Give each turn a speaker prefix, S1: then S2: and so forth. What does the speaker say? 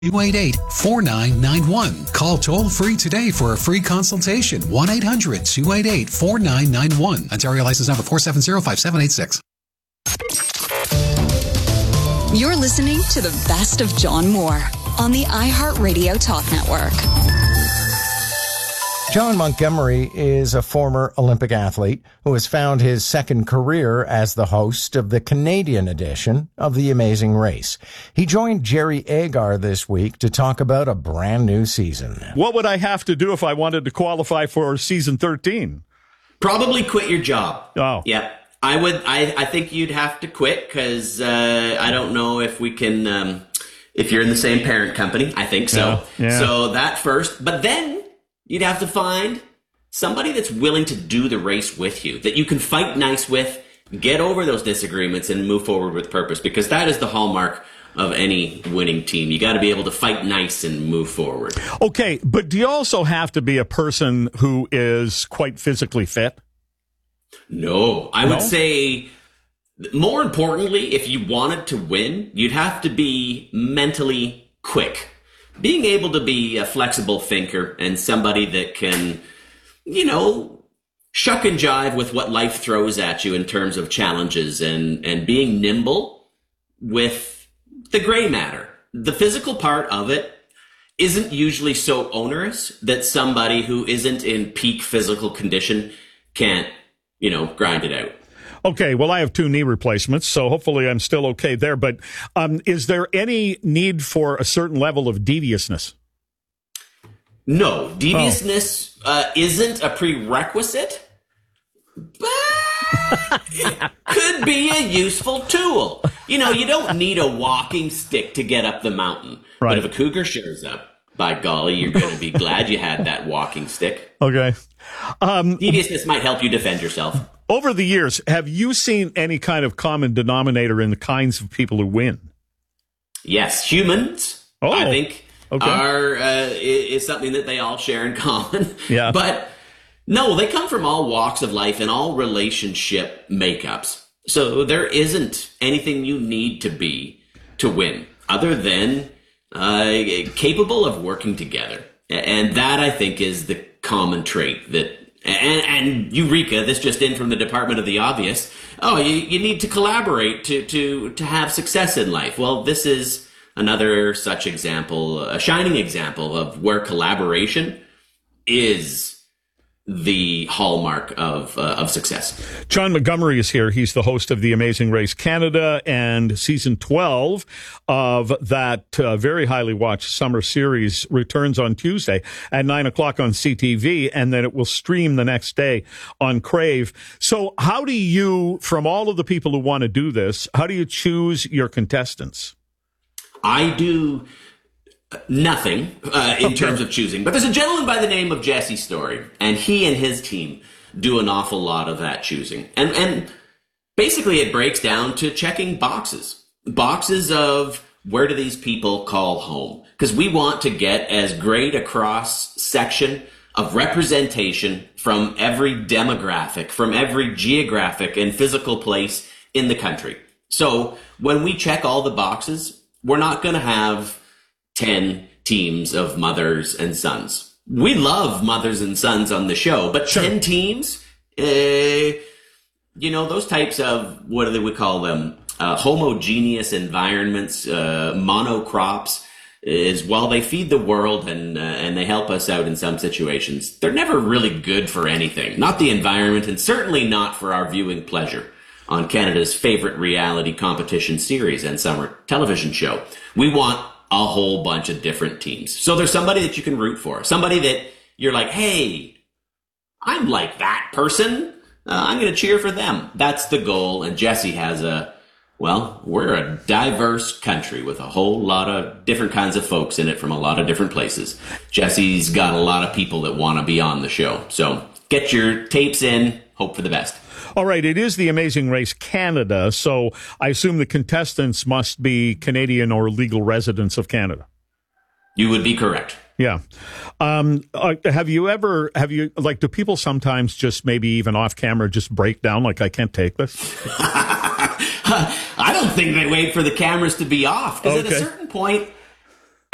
S1: 288-4991. Call toll free today for a free consultation. 1-800-288-4991. Ontario license number 4705786.
S2: You're listening to the best of John Moore on the iHeartRadio Talk Network.
S3: John Montgomery is a former Olympic athlete who has found his second career as the host of the Canadian edition of The Amazing Race. He joined Jerry Agar this week to talk about a brand new season.
S4: What would I have to do if I wanted to qualify for season 13?
S5: Probably quit your job.
S4: Oh.
S5: Yeah. I would. I think you'd have to quit because I don't know if we can, if you're in the same parent company. I think so.
S4: Yeah.
S5: So that first. But then you'd have to find somebody that's willing to do the race with you, that you can fight nice with, get over those disagreements, and move forward with purpose, because that is the hallmark of any winning team. You got to be able to fight nice and move forward.
S4: Okay, but do you also have to be a person who is quite physically fit?
S5: No, I would say, more importantly, if you wanted to win, you'd have to be mentally quick. Being able to be a flexible thinker and somebody that can, shuck and jive with what life throws at you in terms of challenges, and being nimble with the gray matter. The physical part of it isn't usually so onerous that somebody who isn't in peak physical condition can't, grind it out.
S4: Okay, well, I have 2 knee replacements, so hopefully I'm still okay there. But is there any need for a certain level of deviousness?
S5: No, deviousness isn't a prerequisite, but it could be a useful tool. You don't need a walking stick to get up the mountain.
S4: Right.
S5: But if a cougar shows up, by golly, you're going to be glad you had that walking stick.
S4: Okay.
S5: Deviousness might help you defend yourself.
S4: Over the years, have you seen any kind of common denominator in the kinds of people who win?
S5: Yes, humans, I think, is something that they all share in common.
S4: Yeah.
S5: But no, they come from all walks of life and all relationship makeups. So there isn't anything you need to be to win, other than capable of working together. And that, I think, is the common trait that, and Eureka, this just in from the Department of the Obvious. Oh, you need to collaborate to have success in life. Well, this is another such example, a shining example of where collaboration is the hallmark of success.
S4: John Montgomery is here. He's the host of The Amazing Race Canada, and season 12 of that very highly watched summer series returns on Tuesday at 9 o'clock on CTV, and then it will stream the next day on Crave. So how do you, from all of the people who want to do this, how do you choose your contestants?
S5: I do nothing in terms of choosing. But there's a gentleman by the name of Jesse Story, and he and his team do an awful lot of that choosing. And basically it breaks down to checking boxes. Boxes of where do these people call home? Because we want to get as great a cross-section of representation from every demographic, from every geographic and physical place in the country. So when we check all the boxes, we're not going to have 10 teams of mothers and sons. We love mothers and sons on the show, but sure. 10 teams, those types of, what do we call them? Homogeneous environments, monocrops, is while they feed the world and they help us out in some situations, they're never really good for anything. Not the environment, and certainly not for our viewing pleasure on Canada's favorite reality competition series and summer television show. We want a whole bunch of different teams. So there's somebody that you can root for, somebody that you're like, hey, I'm like that person. I'm going to cheer for them. That's the goal. And Jesse has we're a diverse country with a whole lot of different kinds of folks in it from a lot of different places. Jesse's got a lot of people that want to be on the show. So get your tapes in, hope for the best.
S4: All right, it is The Amazing Race Canada, so I assume the contestants must be Canadian or legal residents of Canada.
S5: You would be correct.
S4: Yeah. Do people sometimes just maybe even off camera just break down like, I can't take this?
S5: I don't think they wait for the cameras to be off, because at a certain point,